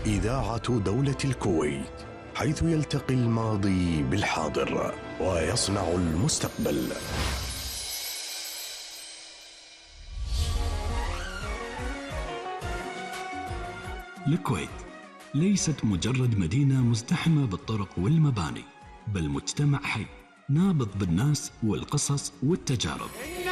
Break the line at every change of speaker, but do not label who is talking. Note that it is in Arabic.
إذاعة دولة الكويت، حيث يلتقي الماضي بالحاضر ويصنع المستقبل.
الكويت ليست مجرد مدينة مزدحمة بالطرق والمباني، بل مجتمع حي نابض بالناس والقصص والتجارب.